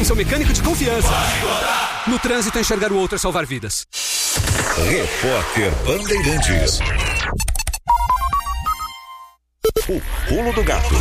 com seu mecânico de confiança. No trânsito, enxergar o outro é salvar vidas. Repórter Bandeirantes. O pulo do gato.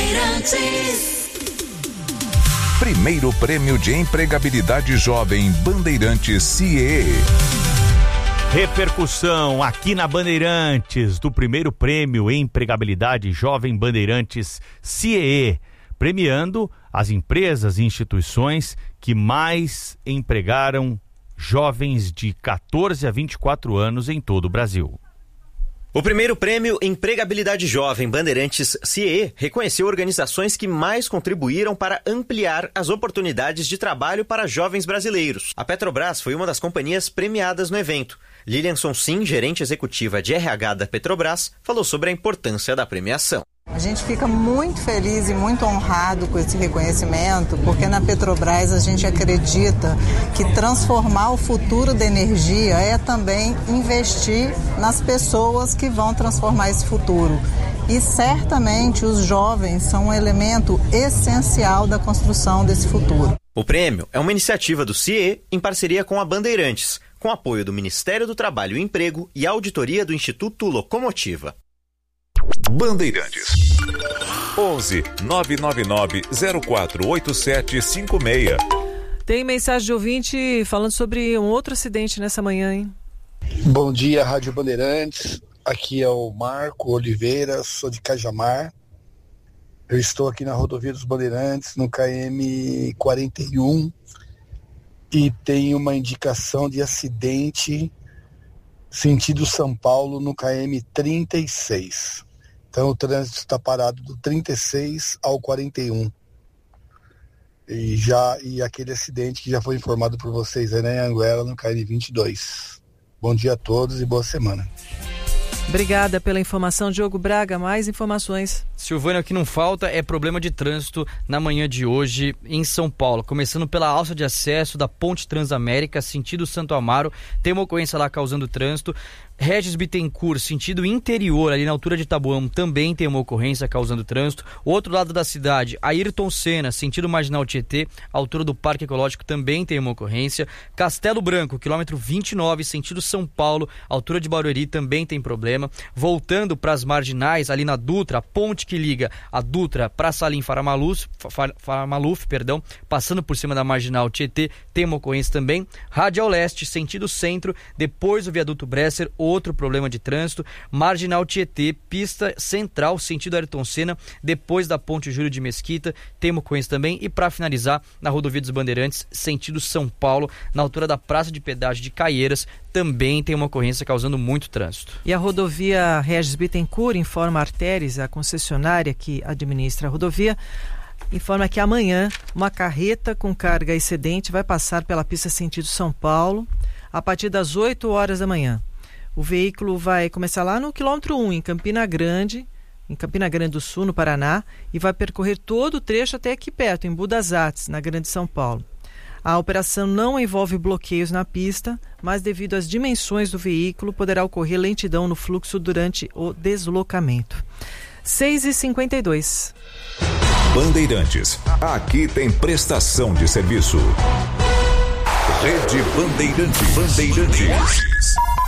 Primeiro prêmio de empregabilidade jovem Bandeirantes CIE. Repercussão aqui na Bandeirantes do primeiro prêmio Empregabilidade Jovem Bandeirantes CIE, premiando as empresas e instituições que mais empregaram jovens de 14 a 24 anos em todo o Brasil. O primeiro prêmio Empregabilidade Jovem Bandeirantes CIE reconheceu organizações que mais contribuíram para ampliar as oportunidades de trabalho para jovens brasileiros. A Petrobras foi uma das companhias premiadas no evento. Lilian Sonsin, gerente executiva de RH da Petrobras, falou sobre a importância da premiação. A gente fica muito feliz e muito honrado com esse reconhecimento, porque na Petrobras a gente acredita que transformar o futuro da energia é também investir nas pessoas que vão transformar esse futuro. E certamente os jovens são um elemento essencial da construção desse futuro. O prêmio é uma iniciativa do CIE em parceria com a Bandeirantes, com apoio do Ministério do Trabalho e Emprego e auditoria do Instituto Locomotiva. Bandeirantes 11 999 048756. Tem mensagem de ouvinte falando sobre um outro acidente nessa manhã, hein? Bom dia, Rádio Bandeirantes. Aqui é o Marco Oliveira, sou de Cajamar. Eu estou aqui na rodovia dos Bandeirantes, no KM 41, e tem uma indicação de acidente sentido São Paulo no KM 36. Então o trânsito está parado do 36 ao 41. E aquele acidente que já foi informado por vocês aí na Anguera, no KM 22. Bom dia a todos e boa semana. Obrigada pela informação, Diogo Braga. Mais informações. Silvânia, o que não falta é problema de trânsito na manhã de hoje em São Paulo. Começando pela alça de acesso da Ponte Transamérica, sentido Santo Amaro. Tem uma ocorrência lá causando trânsito. Regis Bittencourt, sentido interior, ali na altura de Taboão, também tem uma ocorrência causando trânsito. O outro lado da cidade, Ayrton Senna, sentido Marginal Tietê, altura do Parque Ecológico, também tem uma ocorrência. Castelo Branco, quilômetro 29, sentido São Paulo, altura de Barueri, também tem problema. Voltando para as marginais, ali na Dutra, a ponte que liga a Dutra para Salim Faramaluf, passando por cima da Marginal Tietê, tem uma ocorrência também. Radial Leste, sentido centro, depois do viaduto Bresser, outro problema de trânsito. Marginal Tietê, pista central, sentido Ayrton Senna, depois da ponte Júlio de Mesquita, tem uma ocorrência também. E para finalizar, na rodovia dos Bandeirantes, sentido São Paulo, na altura da praça de pedágio de Caieiras, também tem uma ocorrência causando muito trânsito. E a rodovia Regis Bittencourt informa a Artéries, a concessionária que administra a rodovia, informa que amanhã uma carreta com carga excedente vai passar pela pista sentido São Paulo a partir das 8 horas da manhã. O veículo vai começar lá no quilômetro 1, em Campina Grande do Sul, no Paraná, e vai percorrer todo o trecho até aqui perto, em Budas Artes, na Grande São Paulo. A operação não envolve bloqueios na pista, mas devido às dimensões do veículo, poderá ocorrer lentidão no fluxo durante o deslocamento. 6h52. Bandeirantes, aqui tem prestação de serviço. Rede Bandeirantes.